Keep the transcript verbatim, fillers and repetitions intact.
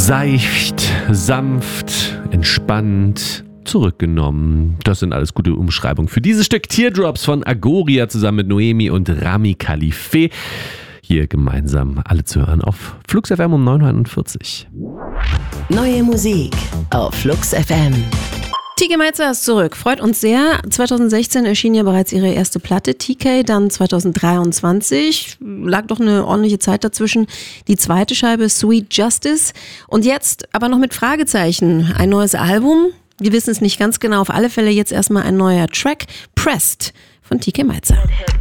Seicht, sanft, entspannt, zurückgenommen. Das sind alles gute Umschreibungen für dieses Stück Teardrops von Agoria zusammen mit Noemi und Rami Khalife. Hier gemeinsam alle zu hören auf Flux F M um neun Uhr einundvierzig. Neue Musik auf Flux F M. T K Maitza ist zurück, freut uns sehr. zwanzig sechzehn erschien ja bereits ihre erste Platte, T K, dann zwanzig dreiundzwanzig, lag doch eine ordentliche Zeit dazwischen, die zweite Scheibe Sweet Justice und jetzt aber noch mit Fragezeichen, ein neues Album, wir wissen es nicht ganz genau, auf alle Fälle jetzt erstmal ein neuer Track, Pressed von T K Maitza.